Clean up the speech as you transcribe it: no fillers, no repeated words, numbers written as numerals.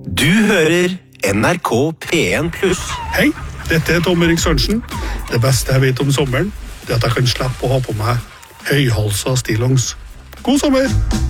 Du hører NRK P1+. Hei, dette Tom Erik Sørensen. Det beste jeg vet om sommeren, det at jeg kan slippe å ha på meg høyhalsa stillongs. God sommer!